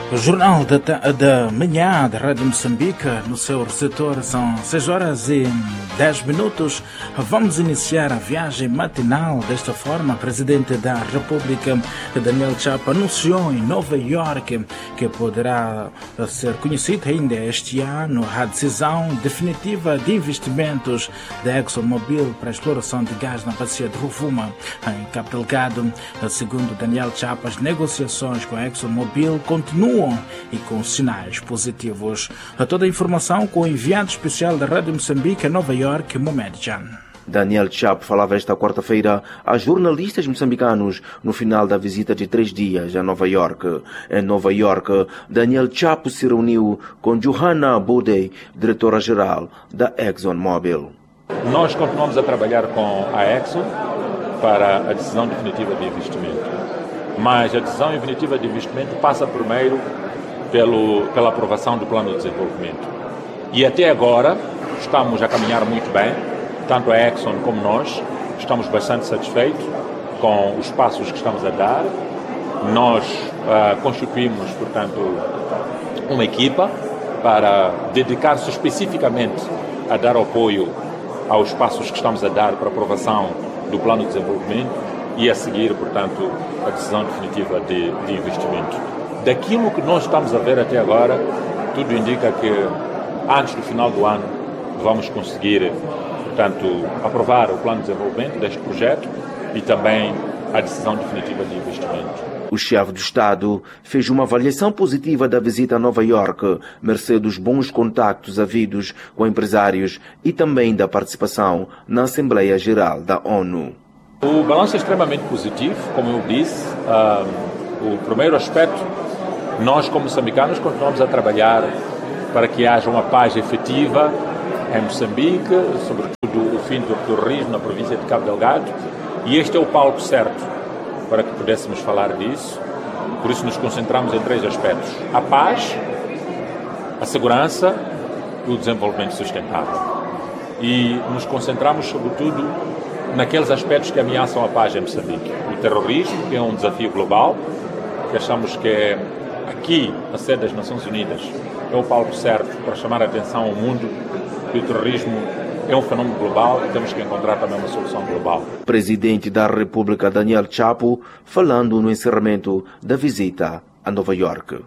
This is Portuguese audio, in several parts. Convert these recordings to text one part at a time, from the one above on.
O Jornal da Manhã da Rádio Moçambique, no seu receptor, são 6h10. Vamos iniciar a viagem matinal. Desta forma, o Presidente da República, Daniel Chapo, anunciou em Nova Iorque que poderá ser conhecida ainda este ano a decisão definitiva de investimentos da ExxonMobil para a exploração de gás na bacia de Rovuma, em Cabo Delgado. Segundo Daniel Chapo, as negociações com a ExxonMobil continuam e com sinais positivos. Toda a informação com o enviado especial da Rádio Moçambique em Nova Iorque, Mohamed Jan. Daniel Chapo falava esta quarta-feira a jornalistas moçambicanos no final da visita de 3 dias a Nova Iorque. Em Nova Iorque, Daniel Chapo se reuniu com Johanna Bodey, diretora-geral da ExxonMobil. Nós continuamos a trabalhar com a Exxon para a decisão definitiva de investimento. Mas a decisão definitiva de investimento passa primeiro pela aprovação do plano de desenvolvimento. E até agora estamos a caminhar muito bem, tanto a Exxon como nós, estamos bastante satisfeitos com os passos que estamos a dar. Nós constituímos, portanto, uma equipa para dedicar-se especificamente a dar apoio aos passos que estamos a dar para a aprovação do plano de desenvolvimento e a seguir, portanto, a decisão definitiva de investimento. Daquilo que nós estamos a ver até agora, tudo indica que antes do final do ano vamos conseguir, portanto, aprovar o plano de desenvolvimento deste projeto e também a decisão definitiva de investimento. O chefe do Estado fez uma avaliação positiva da visita a Nova Iorque, mercê dos bons contactos havidos com empresários e também da participação na Assembleia Geral da ONU. O balanço é extremamente positivo, como eu disse. O primeiro aspecto, nós como moçambicanos continuamos a trabalhar para que haja uma paz efetiva em Moçambique, sobretudo o fim do terrorismo na província de Cabo Delgado, e este é o palco certo para que pudéssemos falar disso. Por isso nos concentramos em 3 aspectos: a paz, a segurança e o desenvolvimento sustentável. E nos concentramos sobretudo naqueles aspectos que ameaçam a paz em Moçambique. O terrorismo, que é um desafio global, que achamos que é aqui, na sede das Nações Unidas, é o palco certo para chamar a atenção ao mundo que o terrorismo é um fenômeno global e temos que encontrar também uma solução global. Presidente da República, Daniel Chapo, falando no encerramento da visita a Nova Iorque.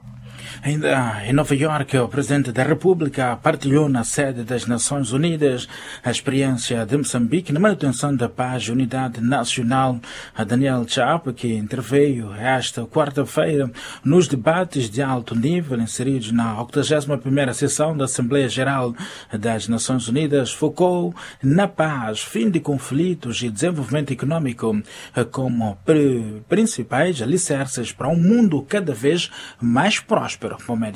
Ainda em Nova Iorque, o Presidente da República partilhou na sede das Nações Unidas a experiência de Moçambique na manutenção da paz e unidade nacional. A Daniel Chapo, que interveio esta quarta-feira nos debates de alto nível inseridos na 81ª sessão da Assembleia Geral das Nações Unidas, focou na paz, fim de conflitos e desenvolvimento econômico como principais alicerces para um mundo cada vez mais próspero.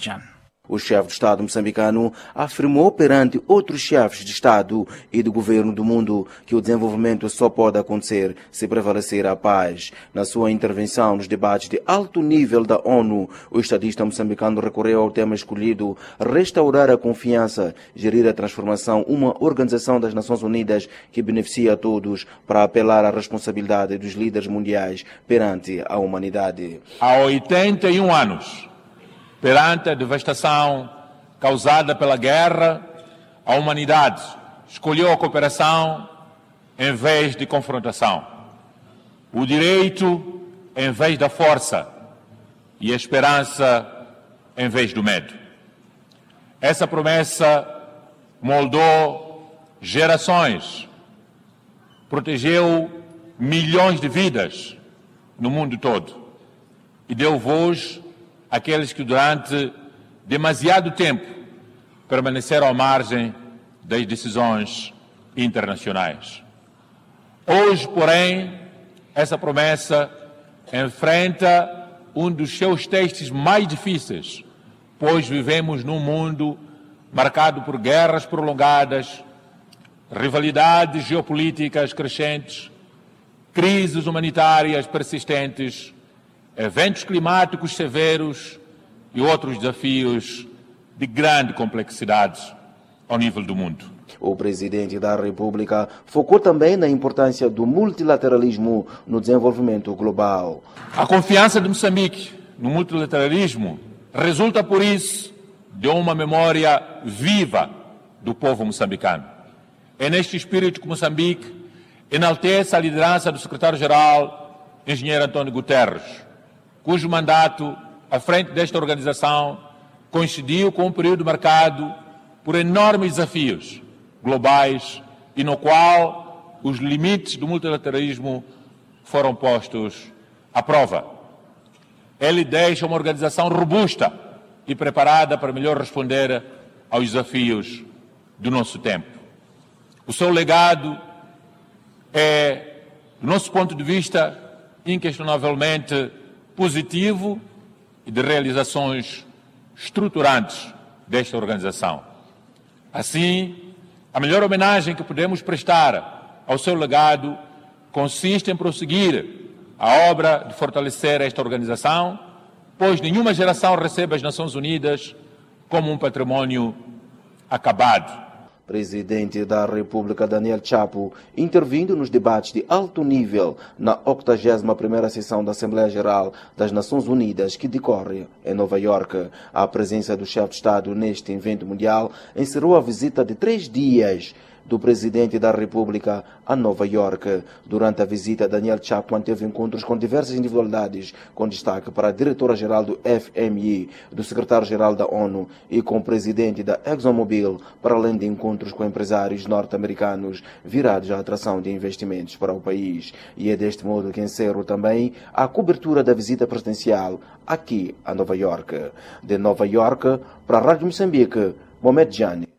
O chefe de Estado moçambicano afirmou perante outros chefes de Estado e de governo do mundo que o desenvolvimento só pode acontecer se prevalecer a paz. Na sua intervenção nos debates de alto nível da ONU, o estadista moçambicano recorreu ao tema escolhido: restaurar a confiança, gerir a transformação, uma organização das Nações Unidas que beneficia a todos, para apelar à responsabilidade dos líderes mundiais perante a humanidade. Há 81 anos, perante a devastação causada pela guerra, a humanidade escolheu a cooperação em vez de confrontação, o direito em vez da força e a esperança em vez do medo. Essa promessa moldou gerações, protegeu milhões de vidas no mundo todo e deu voz àqueles que durante demasiado tempo permaneceram à margem das decisões internacionais. Hoje, porém, essa promessa enfrenta um dos seus testes mais difíceis, pois vivemos num mundo marcado por guerras prolongadas, rivalidades geopolíticas crescentes, crises humanitárias persistentes, eventos climáticos severos e outros desafios de grande complexidade ao nível do mundo. O presidente da República focou também na importância do multilateralismo no desenvolvimento global. A confiança de Moçambique no multilateralismo resulta, por isso, de uma memória viva do povo moçambicano. É neste espírito que Moçambique enaltece a liderança do secretário-geral, engenheiro António Guterres, cujo mandato à frente desta organização coincidiu com um período marcado por enormes desafios globais e no qual os limites do multilateralismo foram postos à prova. Ele deixa uma organização robusta e preparada para melhor responder aos desafios do nosso tempo. O seu legado é, do nosso ponto de vista, inquestionavelmente positivo e de realizações estruturantes desta organização. Assim, a melhor homenagem que podemos prestar ao seu legado consiste em prosseguir a obra de fortalecer esta organização, pois nenhuma geração recebe as Nações Unidas como um patrimônio acabado. Presidente da República Daniel Chapo, intervindo nos debates de alto nível na 81ª sessão da Assembleia Geral das Nações Unidas, que decorre em Nova Iorque. A presença do chefe de Estado neste evento mundial encerrou a visita de 3 dias do Presidente da República a Nova Iorque. Durante a visita, Daniel Chapo manteve encontros com diversas individualidades, com destaque para a Diretora-Geral do FMI, do Secretário-Geral da ONU e com o Presidente da ExxonMobil, para além de encontros com empresários norte-americanos virados à atração de investimentos para o país. E é deste modo que encerro também a cobertura da visita presidencial aqui a Nova Iorque. De Nova Iorque, para a Rádio Moçambique, Mohamed Jani.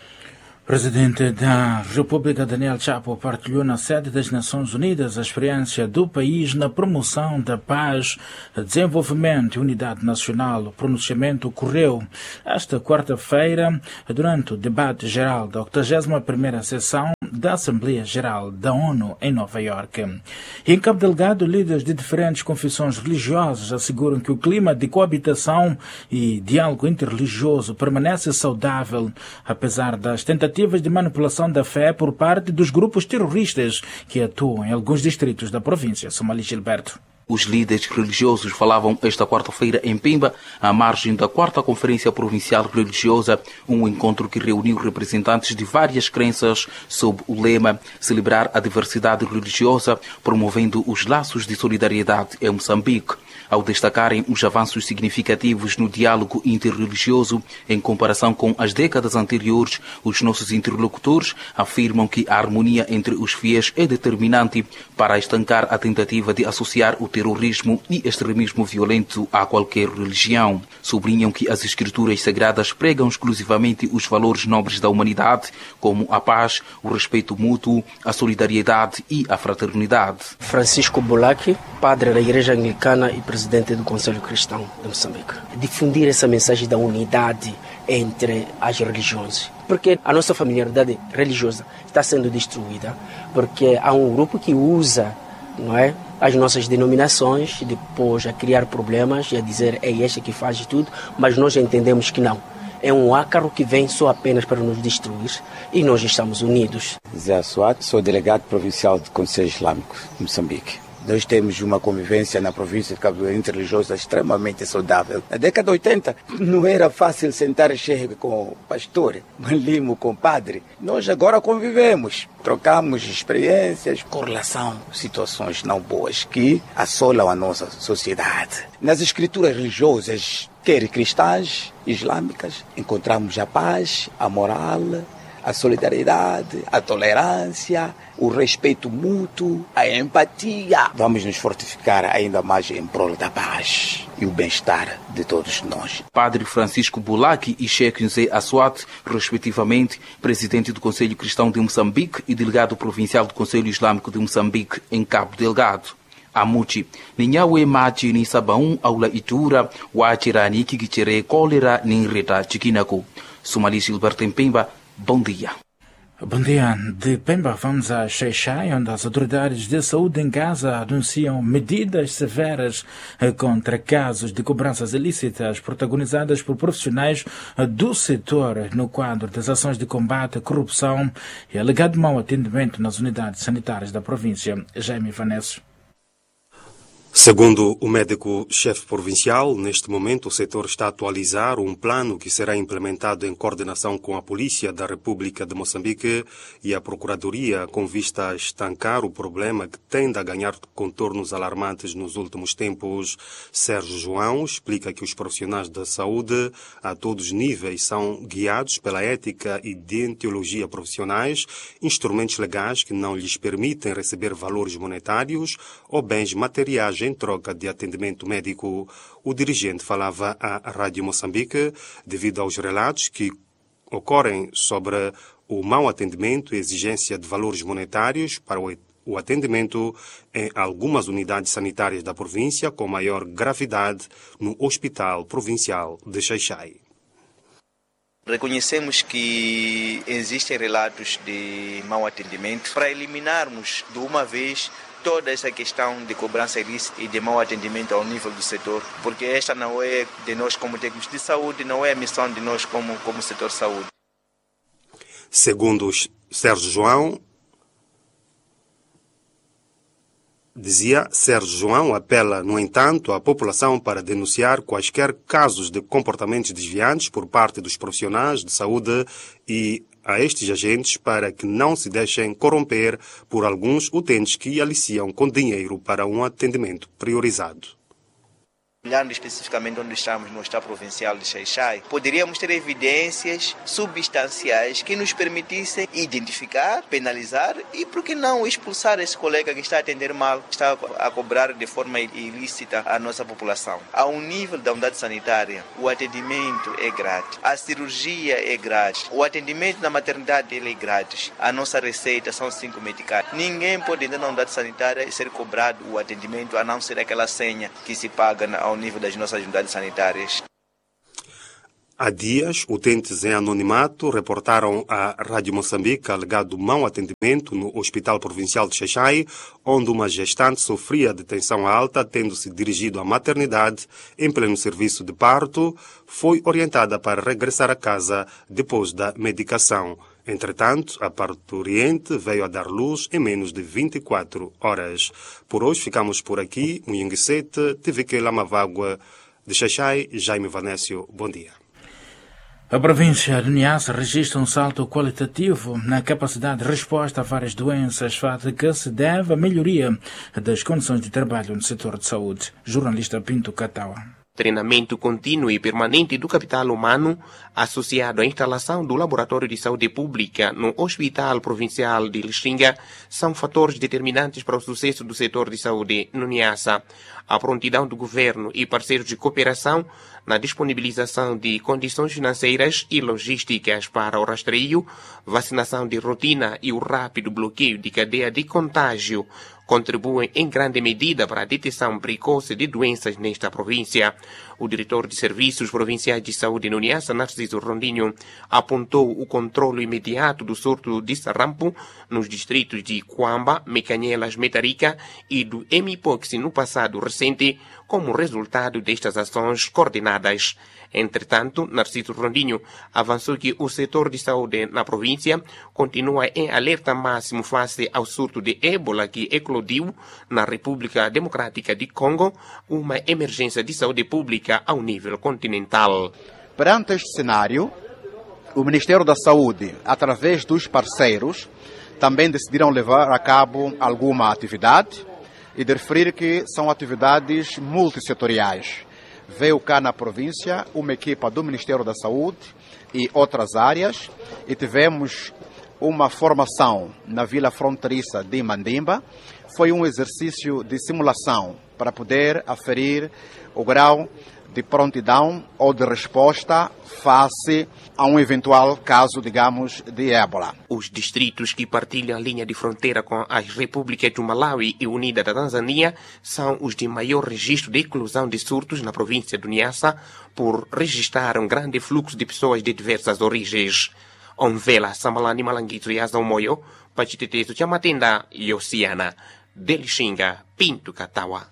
Presidente da República Daniel Chapo partilhou na sede das Nações Unidas a experiência do país na promoção da paz, desenvolvimento e unidade nacional. O pronunciamento ocorreu esta quarta-feira durante o debate geral da 81ª sessão da Assembleia Geral da ONU em Nova Iorque. E em Cabo Delgado, líderes de diferentes confissões religiosas asseguram que o clima de coabitação e diálogo interreligioso permanece saudável, apesar das tentativas de manipulação da fé por parte dos grupos terroristas que atuam em alguns distritos da província. Somali Gilberto. Os líderes religiosos falavam esta quarta-feira em Pemba, à margem da 4ª Conferência Provincial Religiosa, um encontro que reuniu representantes de várias crenças sob o lema Celebrar a diversidade religiosa, promovendo os laços de solidariedade em Moçambique. Ao destacarem os avanços significativos no diálogo interreligioso em comparação com as décadas anteriores, os nossos interlocutores afirmam que a harmonia entre os fiéis é determinante para estancar a tentativa de associar o terrorismo e extremismo violento a qualquer religião. Sublinham que as escrituras sagradas pregam exclusivamente os valores nobres da humanidade, como a paz, o respeito mútuo, a solidariedade e a fraternidade. Francisco Boulaki, padre da Igreja Anglicana e presidente do Conselho Cristão de Moçambique. Difundir essa mensagem da unidade entre as religiões. Porque a nossa familiaridade religiosa está sendo destruída, porque há um grupo que usa, não é, as nossas denominações, depois a criar problemas e a dizer é este que faz tudo, mas nós entendemos que não. É um ácaro que vem só apenas para nos destruir e nós estamos unidos. Zé Assuat, sou delegado provincial do Conselho Islâmico de Moçambique. Nós temos uma convivência na província de Cabo Delgado interreligiosa extremamente saudável. Na década de 80 não era fácil sentar chefe com o pastor, limo com o padre. Nós agora convivemos, trocamos experiências com relação a situações não boas que assolam a nossa sociedade. Nas escrituras religiosas, quer cristãs, islâmicas, encontramos a paz, a moral, a solidariedade, a tolerância, o respeito mútuo, a empatia. Vamos nos fortificar ainda mais em prol da paz e o bem-estar de todos nós. Padre Francisco Boulaki e Sheikh Zé Assuat, respectivamente, presidente do Conselho Cristão de Moçambique e delegado provincial do Conselho Islâmico de Moçambique em Cabo Delgado. Amuchi, ninyawe machi ni sabaun aula itura, wachirani kikichere cólera ninreta chiquinaco. Somali Gilberto em Pemba. Bom dia. Bom dia. De Pemba vamos a Xai-Xai, onde as autoridades de saúde em Gaza anunciam medidas severas contra casos de cobranças ilícitas protagonizadas por profissionais do setor no quadro das ações de combate à corrupção e alegado mau atendimento nas unidades sanitárias da província. Jaime Vanessa. Segundo o médico-chefe provincial, neste momento o setor está a atualizar um plano que será implementado em coordenação com a Polícia da República de Moçambique e a Procuradoria com vista a estancar o problema que tende a ganhar contornos alarmantes nos últimos tempos. Sérgio João explica que os profissionais da saúde a todos os níveis são guiados pela ética e deontologia profissionais, instrumentos legais que não lhes permitem receber valores monetários ou bens materiais em troca de atendimento médico. O dirigente falava à Rádio Moçambique devido aos relatos que ocorrem sobre o mau atendimento e exigência de valores monetários para o atendimento em algumas unidades sanitárias da província com maior gravidade no Hospital Provincial de Xai-Xai. Reconhecemos que existem relatos de mau atendimento. Para eliminarmos de uma vez toda essa questão de cobrança ilícita e de mau atendimento ao nível do setor, porque esta não é de nós como técnicos de saúde, não é a missão de nós como setor de saúde. Segundo Sérgio João, Sérgio João apela, no entanto, à população para denunciar quaisquer casos de comportamentos desviantes por parte dos profissionais de saúde e a estes agentes para que não se deixem corromper por alguns utentes que aliciam com dinheiro para um atendimento priorizado. Olhando especificamente onde estamos no Estado Provincial de Xai-Xai, poderíamos ter evidências substanciais que nos permitissem identificar, penalizar e, por que não, expulsar esse colega que está a atender mal, que está a cobrar de forma ilícita a nossa população. Ao nível da unidade sanitária, o atendimento é grátis, a cirurgia é grátis, o atendimento na maternidade é grátis, a nossa receita são 5 medicais. Ninguém pode entrar na unidade sanitária e ser cobrado o atendimento, a não ser aquela senha que se paga ao nível das nossas unidades sanitárias. Há dias, utentes em anonimato reportaram à Rádio Moçambique alegado mau atendimento no Hospital Provincial de Xai-Xai, onde uma gestante sofria de tensão alta, tendo-se dirigido à maternidade em pleno serviço de parto, foi orientada para regressar a casa depois da medicação. Entretanto, a parturiente veio a dar luz em menos de 24 horas. Por hoje ficamos por aqui. Munhenguesete, TVQ Lamavagua de Xai-Xai, Jaime Vanécio, bom dia. A província de Niassa registra um salto qualitativo na capacidade de resposta a várias doenças, fato que se deve à melhoria das condições de trabalho no setor de saúde. Jornalista Pinto Catawa. Treinamento contínuo e permanente do capital humano associado à instalação do Laboratório de Saúde Pública no Hospital Provincial de Lixinga são fatores determinantes para o sucesso do setor de saúde no Niassa. A prontidão do governo e parceiros de cooperação na disponibilização de condições financeiras e logísticas para o rastreio, vacinação de rotina e o rápido bloqueio de cadeia de contágio contribuem em grande medida para a detecção precoce de doenças nesta província. O diretor de Serviços Provinciais de Saúde no Niassa, Narciso Rondinho, apontou o controle imediato do surto de sarampo nos distritos de Cuamba, Mecanhelas, Metarica e do Mpox no passado recente, como resultado destas ações coordenadas. Entretanto, Narciso Rondinho avançou que o setor de saúde na província continua em alerta máximo face ao surto de ébola que eclodiu na República Democrática de Congo, uma emergência de saúde pública ao nível continental. Perante este cenário, o Ministério da Saúde, através dos parceiros, também decidiram levar a cabo alguma atividade e de referir que são atividades multissetoriais. Veio cá na província uma equipa do Ministério da Saúde e outras áreas e tivemos uma formação na vila fronteiriça de Mandimba. Foi um exercício de simulação para poder aferir o grau de prontidão ou de resposta face a um eventual caso, digamos, de ébola. Os distritos que partilham a linha de fronteira com as repúblicas do Malawi e Unida da Tanzânia são os de maior registro de eclosão de surtos na província do Niassa, por registrar um grande fluxo de pessoas de diversas origens. Onvela, Samalani Malanguito e Azamoyo, Pachiteteso, Chamatenda e Oceana. De Lixinga, Pinto Catawa.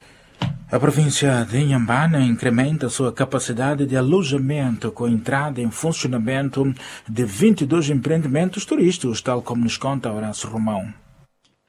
A província de Inhambane incrementa sua capacidade de alojamento com a entrada em funcionamento de 22 empreendimentos turísticos, tal como nos conta Horácio Romão.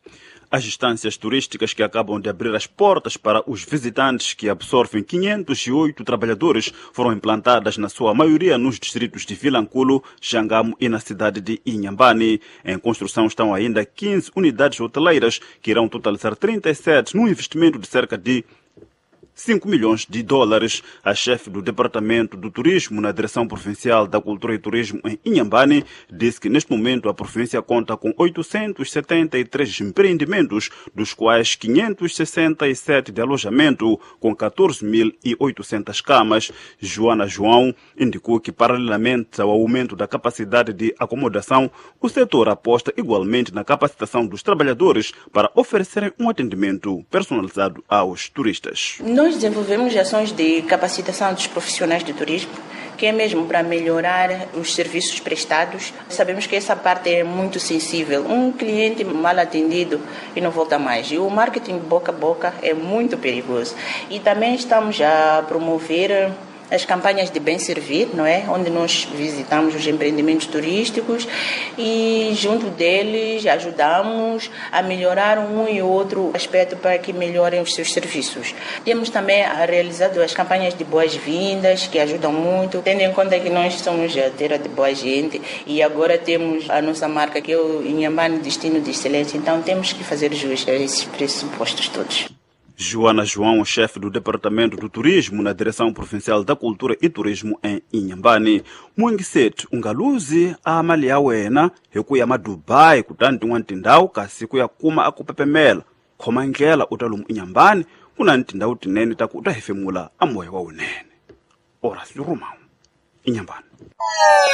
As instâncias turísticas que acabam de abrir as portas para os visitantes, que absorvem 508 trabalhadores, foram implantadas na sua maioria nos distritos de Vilanculo, Xangamo e na cidade de Inhambane. Em construção estão ainda 15 unidades hoteleiras, que irão totalizar 37 num investimento de cerca de 5 milhões de dólares. A chefe do Departamento do Turismo na Direção Provincial da Cultura e Turismo em Inhambane disse que neste momento a província conta com 873 empreendimentos, dos quais 567 de alojamento, com 14.800 camas. Joana João indicou que, paralelamente ao aumento da capacidade de acomodação, o setor aposta igualmente na capacitação dos trabalhadores para oferecerem um atendimento personalizado aos turistas. Nós desenvolvemos ações de capacitação dos profissionais de turismo, que é mesmo para melhorar os serviços prestados. Sabemos que essa parte é muito sensível. Um cliente mal atendido e não volta mais. E o marketing boca a boca é muito perigoso. E também estamos a promover as campanhas de bem servir, não é? Onde nós visitamos os empreendimentos turísticos e junto deles ajudamos a melhorar um e outro aspecto para que melhorem os seus serviços. Temos também realizado as campanhas de boas-vindas, que ajudam muito, tendo em conta que nós somos a terra de boa gente e agora temos a nossa marca, que é o Inhambane Destino de Excelência, então temos que fazer jus a esses pressupostos todos. Joana João, chefe do Departamento do Turismo na Direção Provincial da Cultura e Turismo em Inhambane. Mwingiset ungaluzi amaliawena hekuya madubai kutanti nwantindau kasi kuya kuma akupepemela khoma ndlela utalumu Inhambane kuna ntindau tinene taku utahefemula amoya wa unene. Horacio Romão, Inhambane.